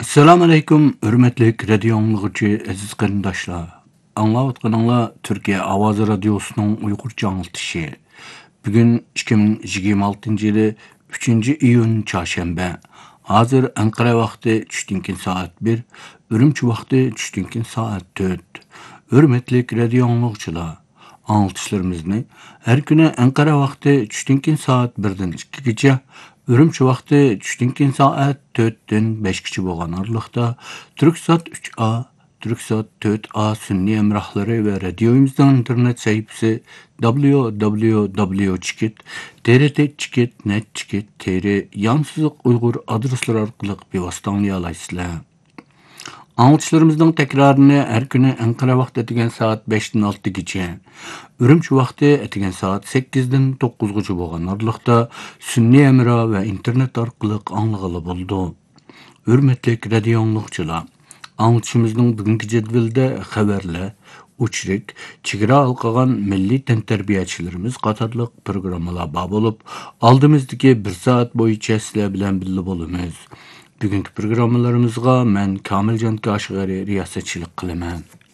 Assalamu alaikum, hürmetlik radio anlıqçı aziz qarindaşlar. Anlayotganыңlar Türkiye Avazı Radyosu'nun Uygurca anlatışı. Bugün 2026 yılı 3. iyun çarşamba. Hazır Ankara vakti düştünkin saat 1, Ürümçi vakti düştünkin saat 4. Hürmetlik radio anlıqçılar. Anlatışlarımızı her güne Ankara vakti düştünkin saat 1'den 2'gece, Ürümçi vakti düştünkin saat 4'den 5'gece bolgan arlıqda Türksat 3A, Türksat 4A sünni emrahları ve radyoyumuzdan internet sayfası www.trt.net.tr yansızlık Uygur adresleri arkalık bir vasıtanlayalayısılar. Anlatışlarımızdan tekrarını her günü Ankara vakti etigen saat 5'den 6'gece, Ürümçi vakti etigen saat 8'den 9'gece bolgan arlıqda sünni emra ve internet arkalık anlıqalı buldu. Hürmetlik radio anlıqçılar, anlatışımızın bugünkü cedvilde haberle, uçrik, çigara alqagan milli tenterbiyaçilerimiz qatarlıq programmalar bab olup, aldığımızdaki bir saat boyunca sizler bilen billi bolumuz. Bugünkü programmalarımızga men Kamiljon Kaşgari riyasetçilik qilaman.